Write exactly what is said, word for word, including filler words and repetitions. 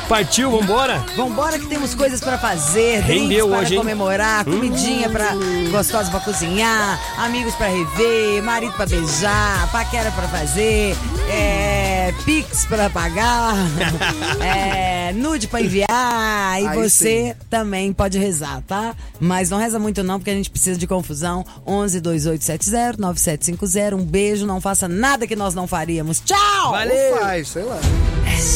Partiu, vambora? Vambora que temos coisas pra fazer, Rendeu drinks para hoje, hein? comemorar, comidinha Hum. pra gostosa pra cozinhar, amigos pra rever, marido pra beijar, paquera pra fazer, é, pix pra pagar, é, nude pra enviar, e Aí você sim. também pode rezar, tá? Mas não reza muito não, porque a gente precisa de confusão. Onze dois oito sete zero nove sete cinco zero. Um beijo, não faça nada que nós não faríamos. Tchau! Valeu! Ou faz, sei lá.